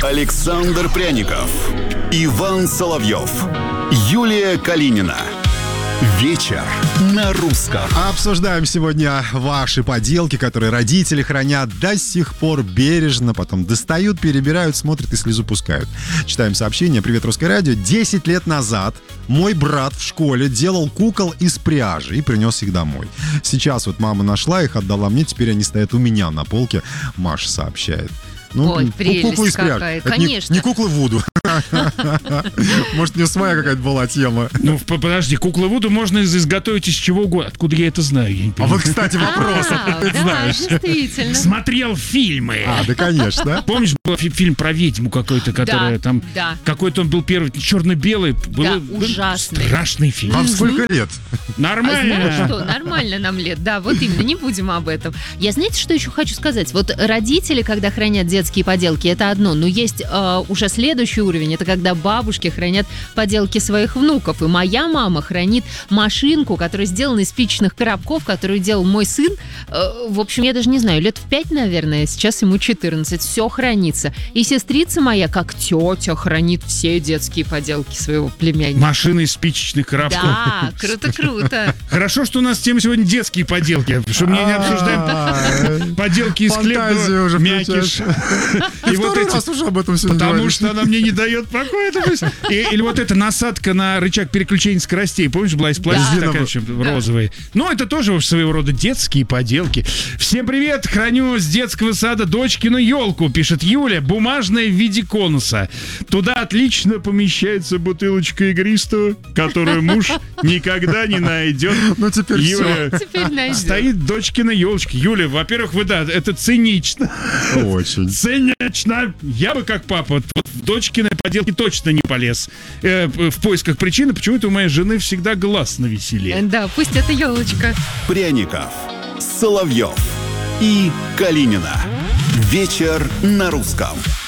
Александр Пряников, Иван Соловьев, Юлия Калинина. Вечер на русском. Обсуждаем сегодня ваши поделки, которые родители хранят до сих пор бережно, потом достают, перебирают, смотрят и слезу пускают. Читаем сообщение. Привет, Русское радио. 10 лет назад мой брат в школе делал кукол из пряжи и принес их домой. Сейчас вот мама нашла их, отдала мне, теперь они стоят у меня на полке, Маша сообщает. Ой, прелесть куклы из пряжи. какая, Это конечно. Не куклы Вуду. Может, не своя какая-то была тема. Ну, подожди, куклы Вуду можно изготовить из чего угодно. Откуда я это знаю? Я не А понимаю. вот, кстати, вопрос. Ты Да, знаешь. действительно. Смотрел фильмы. Да, конечно. Помнишь, был фильм про ведьму какой-то, которая там... да. Какой-то он был первый, черно-белый. Был ужасный. Страшный фильм. Вам сколько лет? Нормально. Знаешь что, нормально нам лет, да, вот именно, не будем об этом. Я, знаете, что еще хочу сказать? Вот родители, когда хранят детские поделки, это одно, но есть уже следующий уровень, это когда бабушки хранят поделки своих внуков, и моя мама хранит машинку, которая сделана из спичечных коробков, которую делал мой сын, в общем, я даже не знаю, лет в 5, наверное, сейчас ему 14, все хранится. И сестрица моя, как тетя, хранит все детские поделки своего племянника. Машина из спичечных коробков. Да, круто-круто. Хорошо, что у нас тема сегодня детские поделки, что мы не обсуждаем поделки из Фантазию уже хлебного мякиш. И вот Второй эти... раз уже об этом сегодня Потому говоришь. что она мне не дает покоя. допустим. Или вот эта насадка на рычаг переключения скоростей. Помнишь, была из пластика Да. такая, розовая. Ну, это тоже своего рода детские поделки. Всем привет! Храню с детского сада дочкину елку, пишет Юля. Бумажная в виде конуса. Туда отлично помещается бутылочка игристого, которую муж никогда не найдет. Ну, теперь Юля, Теперь найдем. стоит дочкина елочка. Юля, во-первых, вы, да, это цинично. Очень. Цинично. Я бы как папа вот в дочкиной поделке точно не полез. В поисках причины, почему-то у моей жены всегда глаз навеселее. Да, пусть это елочка. Пряников, Соловьев и Калинина. Вечер на русском.